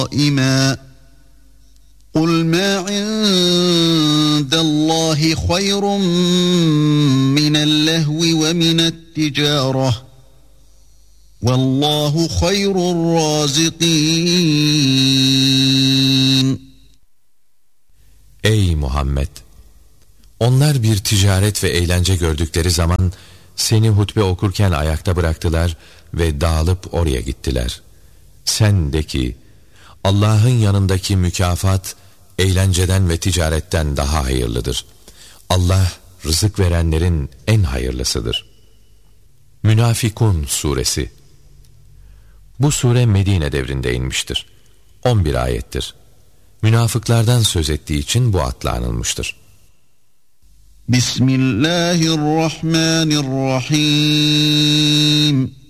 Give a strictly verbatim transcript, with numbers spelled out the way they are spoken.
قائما قل ما عند الله خير من اللهو ومن التجارة والله خير الرازقين. Ey Muhammed! Onlar bir ticaret ve eğlence gördükleri zaman seni hutbe okurken ayakta bıraktılar ve dağılıp oraya gittiler. Sen de ki, Allah'ın yanındaki mükafat, eğlenceden ve ticaretten daha hayırlıdır. Allah, rızık verenlerin en hayırlısıdır. Münafikun Suresi. Bu sure Medine devrinde inmiştir. on bir ayettir. Münafıklardan söz ettiği için bu adla anılmıştır. Bismillahirrahmanirrahim.